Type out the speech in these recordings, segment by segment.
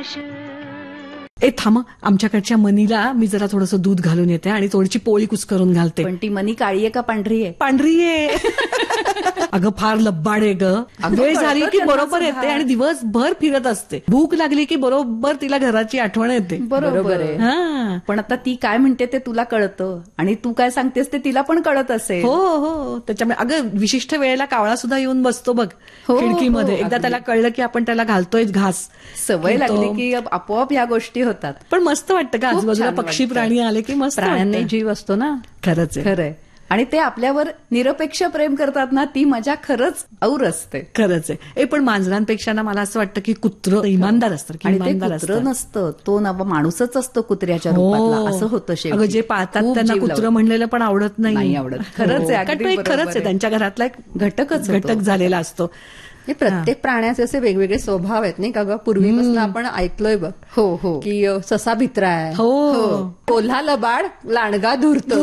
ए थांब, आमच्याकडच्या मनीला मी जरा थोडंसं दूध घालून येते आणि थोडीशी पोळी कुस्करून घालते. पण ती मनी काळी आहे का पांढरी आहे? पांढरी आहे. अगं फार लब्बाड आहे ग. वेळ झाली की बरोबर येते आणि दिवसभर फिरत असते. भूक लागली की बरोबर तिला घराची आठवण येते. बरोबर आहे. हा, पण आता ती काय म्हणते ते तुला कळतं आणि तू काय सांगतेस ते तिला पण कळत असेल. हो हो, त्याच्यामुळे अगं विशिष्ट वेळेला कावळा सुद्धा येऊन बसतो बघ खिडकीमध्ये. एकदा त्याला कळलं की आपण त्याला घालतोय घास, सवय लागली की आपोआप ह्या गोष्टी होतात. पण मस्त वाटतं का आजूबाजूला छान पक्षी वाटतं. प्राणी आले की मस्त प्राण्यांनी वाटतं. जीव असतो ना. खरंच आहे. खरंय. आणि ते आपल्यावर निरपेक्ष प्रेम करतात ना, ती मजा खरंच और असते. खरंच आहे. पण मांजरांपेक्षा ना मला असं वाटतं की कुत्रं इमानदार असतं. आणि ते कुत्रं नसतं, तो माणूसच असतो कुत्र्याच्या रूपातला, असं होतं शेवटी. अगं जे पाहतात खूप त्यांना जीव कुत्रं लावतो. म्हणलेलं पण आवडत नाही आवडत. खरंच आहे, अगदी बरोबर खरंच आहे. आहे. त्यांच्या घरातला एक घटक झालेला असतो. हे प्रत्येक प्राण्याचे असे वेगवेगळे स्वभाव आहेत नाही का ग. पूर्वीपासून आपण ऐकलोय बघ हो हो की ससा भित्रा आहे, हो, कोल्हा लबाड, लांडगा धुरतो.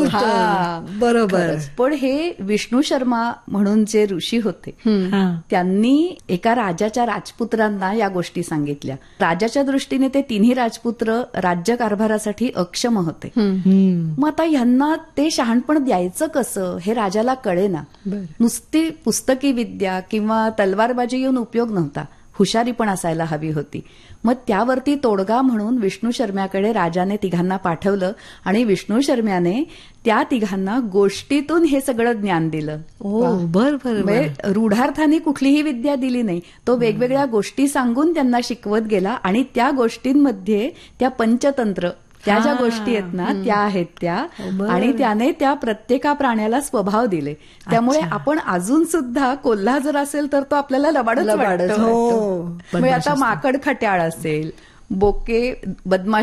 बरोबर. पण हे विष्णू शर्मा म्हणून जे ऋषी होते त्यांनी एका राजाच्या राजपुत्रांना या गोष्टी सांगितल्या. राजाच्या दृष्टीने ते तिन्ही राजपुत्र राज्यकारभारासाठी अक्षम होते. मग आता ह्यांना ते शहाणपण द्यायचं कसं हे राजाला कळेना. नुसती पुस्तकी विद्या किंवा तलवारबाजी येऊन उपयोग नव्हता, हुशारी पण असायला हवी होती. मग त्यावरती तोडगा म्हणून विष्णू शर्म्याकडे राजाने तिघांना पाठवलं आणि विष्णू शर्म्याने त्या तिघांना गोष्टीतून हे सगळं ज्ञान दिलं. बर. रूढार्थाने कुठलीही विद्या दिली नाही, तो वेगवेगळ्या गोष्टी सांगून त्यांना शिकवत गेला आणि त्या गोष्टींमध्ये त्या पंचतंत्र, त्या ज्या गोष्टी आहेत ना त्या आहेत त्या, आणि त्याने त्या प्रत्येका प्राण्याला स्वभाव दिले. त्यामुळे आपण अजून सुद्धा कोल्हा जर असेल तर तो आपल्याला लबाडच वाटतो. म्हणजे आता माकड खट्याळ असेल, बोके बदमाश